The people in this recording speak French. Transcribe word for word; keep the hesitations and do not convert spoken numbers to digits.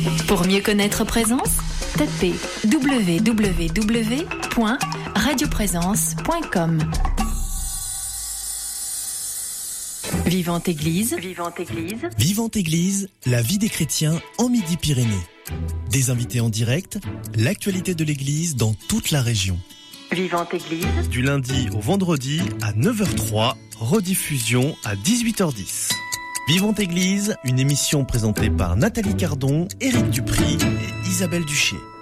Pour mieux connaître Présence, tapez w w w point radio présence point com. Vivante Église. Vivante Église. Vivante Église, la vie des chrétiens en Midi-Pyrénées. Des invités en direct, l'actualité de l'Église dans toute la région. Vivante Église. Du lundi au vendredi à neuf heures trois, rediffusion à dix-huit heures dix. Vivante Église, une émission présentée par Nathalie Cardon, Éric Dupry et Isabelle Duché.